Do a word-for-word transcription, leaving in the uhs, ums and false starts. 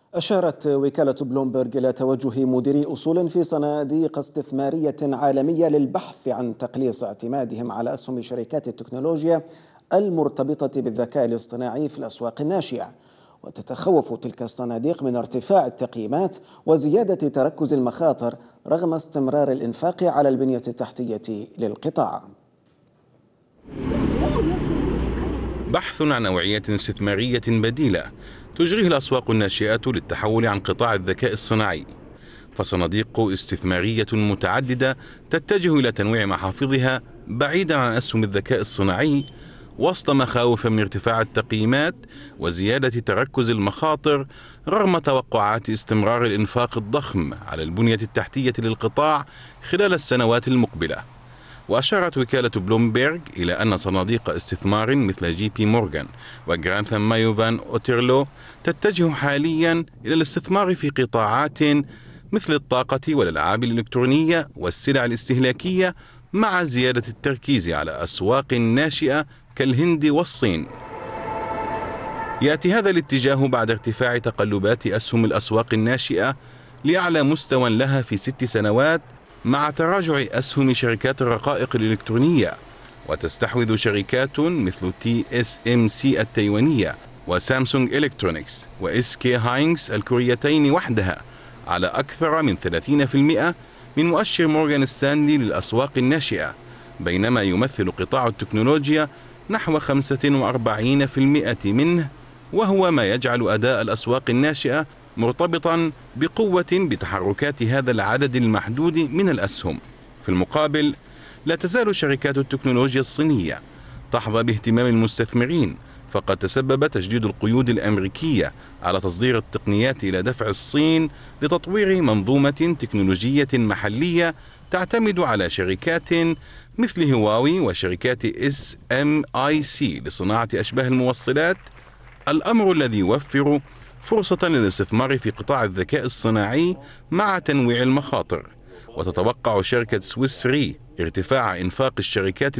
أشارت وكالة بلومبرج إلى توجه مديري أصول في صناديق استثمارية عالمية للبحث عن تقليص اعتمادهم على أسهم شركات التكنولوجيا المرتبطة بالذكاء الاصطناعي في الأسواق الناشئة. وتتخوف تلك الصناديق من ارتفاع التقييمات وزيادة تركز المخاطر رغم استمرار الإنفاق على البنية التحتية للقطاع. بحث عن نوعية استثمارية بديلة تجريه الأسواق الناشئة للتحول عن قطاع الذكاء الصناعي، فصناديق استثمارية متعددة تتجه إلى تنويع محافظها بعيدا عن أسهم الذكاء الصناعي وسط مخاوف من ارتفاع التقييمات وزيادة تركز المخاطر رغم توقعات استمرار الإنفاق الضخم على البنية التحتية للقطاع خلال السنوات المقبلة. وأشارت وكالة بلومبرج إلى أن صناديق استثمار مثل جي بي مورغان وغرانثام مايو أوتيرلو تتجه حاليا إلى الاستثمار في قطاعات مثل الطاقة والألعاب الإلكترونية والسلع الاستهلاكية، مع زيادة التركيز على أسواق ناشئة كالهند والصين. يأتي هذا الاتجاه بعد ارتفاع تقلبات أسهم الأسواق الناشئة لأعلى مستوى لها في ست سنوات، مع تراجع أسهم شركات الرقائق الإلكترونية. وتستحوذ شركات مثل تي إس إم سي التايوانية وسامسونج إلكترونيكس وإس كي هاينكس الكوريتين وحدها على أكثر من ثلاثين بالمئة من مؤشر مورغان ستانلي للأسواق الناشئة، بينما يمثل قطاع التكنولوجيا نحو خمسة وأربعين بالمئة منه، وهو ما يجعل أداء الأسواق الناشئة مرتبطا بقوة بتحركات هذا العدد المحدود من الأسهم. في المقابل، لا تزال شركات التكنولوجيا الصينية تحظى باهتمام المستثمرين، فقد تسبب تجديد القيود الأمريكية على تصدير التقنيات إلى دفع الصين لتطوير منظومة تكنولوجية محلية تعتمد على شركات مثل هواوي وشركات إس إم آي سي لصناعة أشباه الموصلات، الأمر الذي يوفر فرصة للاستثمار في قطاع الذكاء الصناعي مع تنويع المخاطر. وتتوقع شركة سويس ري ارتفاع إنفاق الشركات